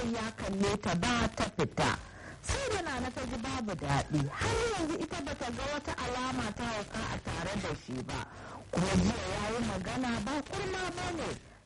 ya kalle ta ba ta fita. Sai da Nana ta ji babu daɗi, har yanzu ita bata ga wata alama ta hauka a tare da shi ba. Kuma jiya ya yi magana ba kurma ba ne,